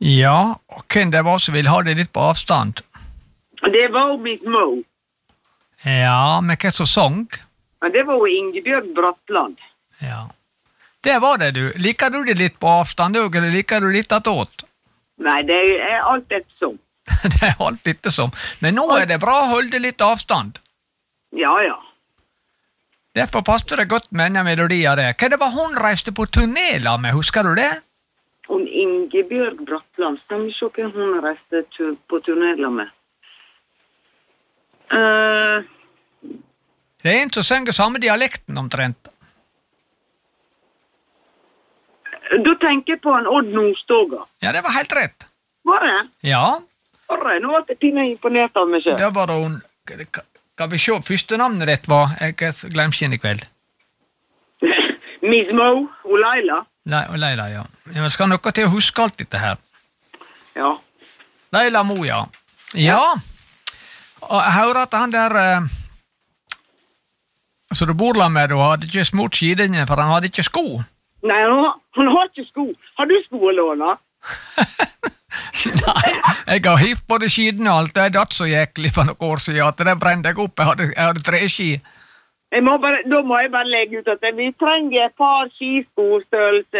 Ja, og hvem det var som ville ha det litt på avstand? Det var jo Miss Mo. Ja, men hva som sang? Men det var jo Ingebjørg Bratland. Ja. Det var det, du. Liker du det litt på avstand, eller liker du litt attåt? Nei, det er alt ettersom. Det er alt ettersom. Men nå er det bra å holde litt avstand. Ja, ja. Derfor passer det godt med denne melodien der. Hva det var hun reiste på turnéla med, husker du det? Hun Ingebjørg Bratland, stemmer ikke hvem hun reiste på turnéla med. Det er en som synger samme dialekten omtrent. Du tenker på en Odd Nordstoga. Ja, det var helt rett. Var det? Ja. Var det? Nå var det Tina imponert av meg selv. Det var da hun... Kan vi se, første navnet ditt var... Jeg glemte ikke i kveld. Miss Mo og Laila. Leila, ja. Jeg skal noe til å huske alt dette her. Ja. Leila Mo, ja. Ja. Og jeg hører at han der... Så du bor med, du hadde ikke smurt skidene, for han hadde ikke sko. Nei, han har ikke sko. Har du sko å låne? Nei, jeg har hitt både skidene og alt. Det er datt så jæklig for noen år siden at det brente jeg opp. Jeg hadde 3 ski. Da må jeg bare legge ut at vi trenger et par skistostørrelse